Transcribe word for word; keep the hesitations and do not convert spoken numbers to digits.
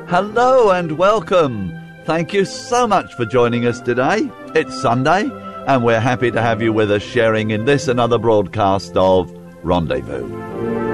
Hello and welcome. Thank you so much for joining us today. It's Sunday, and we're happy to have you with us sharing in this another broadcast of Rendezvous.